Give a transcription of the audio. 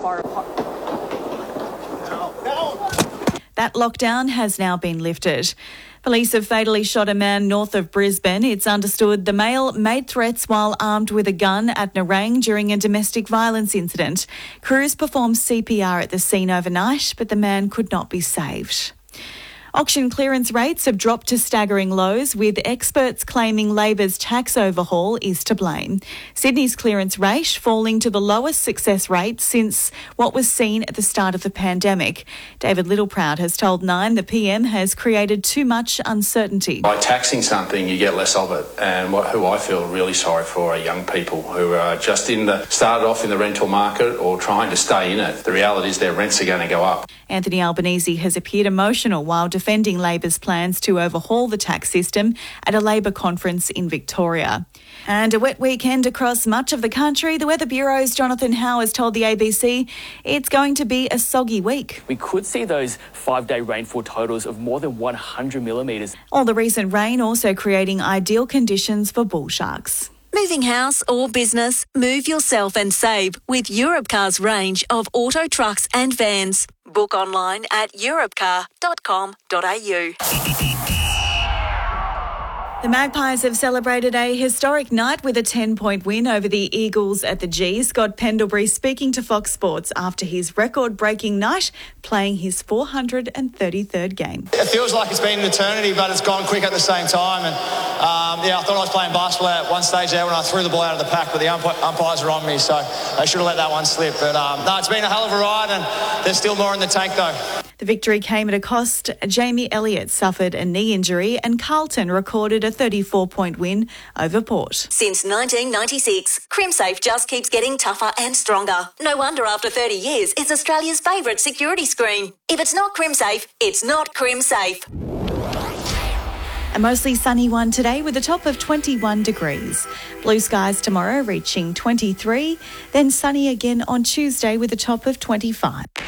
far apart. That lockdown has now been lifted. Police have fatally shot a man north of Brisbane. It's understood the male made threats while armed with a gun at Nerang during a domestic violence incident. Crews performed CPR at the scene overnight, but the man could not be saved. Auction clearance rates have dropped to staggering lows, with experts claiming Labor's tax overhaul is to blame. Sydney's clearance rate falling to the lowest success rate since what was seen at the start of the pandemic. David Littleproud has told Nine the PM has created too much uncertainty. By taxing something, you get less of it, and who I feel really sorry for are young people who are just started off in the rental market or trying to stay in it. The reality is their rents are going to go up. Anthony Albanese has appeared emotional while defending Labor's plans to overhaul the tax system at a Labor conference in Victoria. And a wet weekend across much of the country. The Weather Bureau's Jonathan Howe has told the ABC it's going to be a soggy week. We could see those 5-day rainfall totals of more than 100 millimetres. All the recent rain also creating ideal conditions for bull sharks. Moving house or business, move yourself and save with Europcar's range of auto trucks and vans. Book online at europcar.com.au. The Magpies have celebrated a historic night with a 10-point win over the Eagles at the G. Scott Pendlebury speaking to Fox Sports after his record-breaking night, playing his 433rd game. It feels like it's been an eternity, but it's gone quick at the same time. And I thought I was playing basketball at one stage there when I threw the ball out of the pack, but the umpires were on me, so they should have let that one slip. But no, it's been a hell of a ride, and there's still more in the tank though. The victory came at a cost. Jamie Elliott suffered a knee injury and Carlton recorded a 34-point win over Port. Since 1996, CrimSafe just keeps getting tougher and stronger. No wonder after 30 years, it's Australia's favourite security screen. If it's not CrimSafe, it's not CrimSafe. A mostly sunny one today with a top of 21 degrees. Blue skies tomorrow reaching 23, then sunny again on Tuesday with a top of 25.